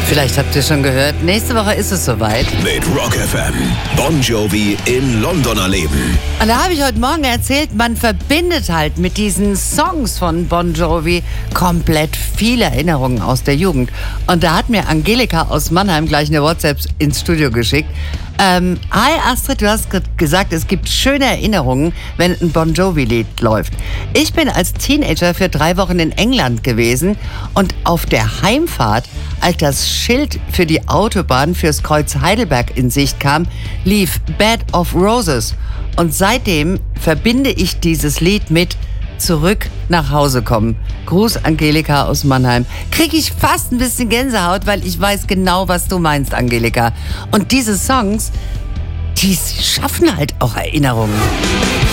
Vielleicht habt ihr schon gehört, nächste Woche ist es soweit. Mit Rock FM. Bon Jovi in London erleben. Und da habe ich heute Morgen erzählt, man verbindet halt mit diesen Songs von Bon Jovi komplett viele Erinnerungen aus der Jugend. Und da hat mir Angelika aus Mannheim gleich eine WhatsApp ins Studio geschickt. Hi Astrid, du hast gesagt, es gibt schöne Erinnerungen, wenn ein Bon Jovi-Lied läuft. Ich bin als Teenager für 3 Wochen in England gewesen und auf der Heimfahrt, als das Schild für die Autobahn fürs Kreuz Heidelberg in Sicht kam, lief Bed of Roses. Und seitdem verbinde ich dieses Lied mit Zurück nach Hause kommen. Gruß Angelika aus Mannheim. Kriege ich fast ein bisschen Gänsehaut, weil ich weiß genau, was du meinst, Angelika. Und diese Songs, die schaffen halt auch Erinnerungen.